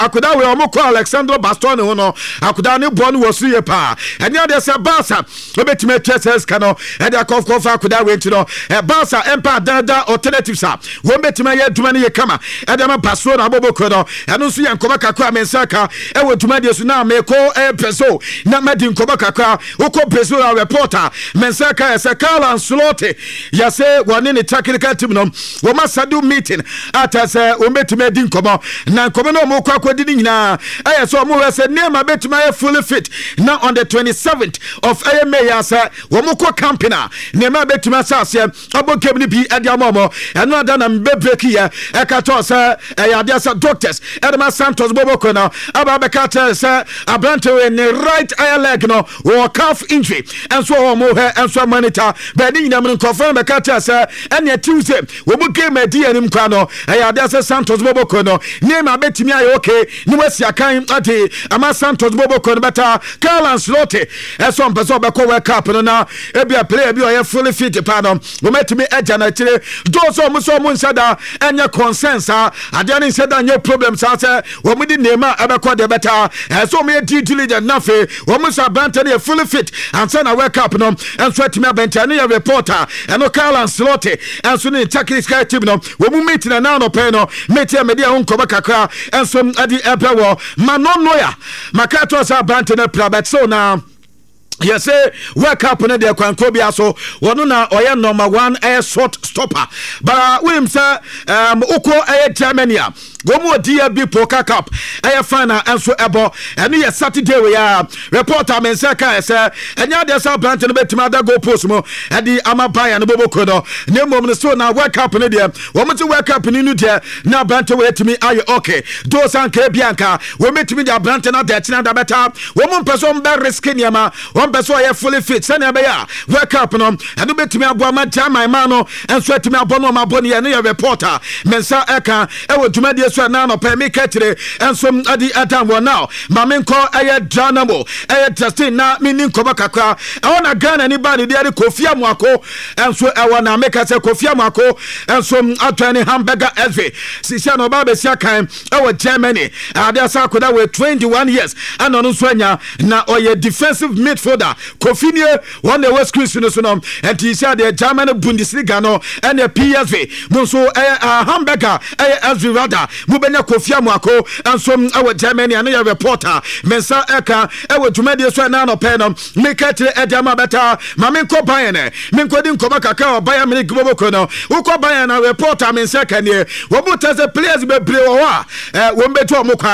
akoda we omoko Alexandro Bastoni ho no akoda ne bo no wosuye pa enya de se Barca obetime TSS kano e de kof akoda we ntino Barca empa dada alternatives a wo betime ye duma ne ye kama e de ma Barcelona aboboko no eno nso ye nkoba kakra mensaka e wo duma de su na me ko peso na madi nkoba kakra uko Brazil reporter mensaka se Carlo Ancelotti ya se woni ne technical team no wo masadu meeting ata se wo betime di nkoba na nkoba no mo kwa kwadi ni nyina aye so mo we se nema betime fully fit now on the 27th of May ya se wo mo ko campina nema betime asase abokem ni bi ade amomo eno ada na mbebeki ya e ka to se ya de se doctors Edema Santos Boboko na aba be ka to se abrante in the right eye leg no or calf injury and so mo he and so monitor but ni nyam confirm be ka to se ene Tuesday wo mo game adi anim kwa no ya de se Santos Boboko no nema betime aye okay ni wasi akan ade ama Santos Boboko no beta Carlo Ancelotti eso mpeso be ko World Cup no na e bia player bi o ye fully fit pa no wo metime eja na kire do so mo nsada enya consensus ade ani nsada nya problem sa se wo mudi nema abekọ de beta so me due diligence na fe wo mo sa banta na fully fit ansa na World Cup no enso atime abenta na reporter eno Carlo Ancelotti enso ne technical team no wo mu meet na na no pe no meet me dia nkoba kakra enso adi ebewo manono ya makato sa banta na prabet so na yes World Cup na de kwanko bia so wono na oye number 1 air short stopper but we say uko air Germany gomo dia bi poker cup air final enso ebo eno ye Saturday we ya reporter mensaka say enya de sa plant no betima da go post mo edi amabaya no boboko no nemom no so na World Cup ne de wo mti World Cup ni nu de na plant we etimi aye okay do san ka bianka wo metimi da plant na de tina da beta wo mo person be risk niama person ye fully fit sene be ya World Cup no eno betimi abo ma jama ma no enso etimi abo no ma bo ne ye reporter mensa eka e wo dwumade so na no pe me ketire enso adi adam wo now mamenko eye Dynamo eye testing na mini nkoba kakra e wona Ghana ni ba ne de Kofi Amuako enso e wona meka se Kofi Amuako enso atwani hamburger SV sisia no ba be sia kan e wo Germany ade asa koda we 21 years ano no so anya na oye defensive midfielder Kofi ne one the West Coast no so no and he said the German Bundesliga no and the PSV no so hamburger SV rather mubenya Kofi Amuako enso our Germany and your reporter mensa eka ewo dwumade so na no pe no mekatire edama beta mamenko bayene menko di nkoba kaka obaya mini gboboko no uko bayana reporter mensa kanie wo butaze players bebre wo a wo mbeto omukwa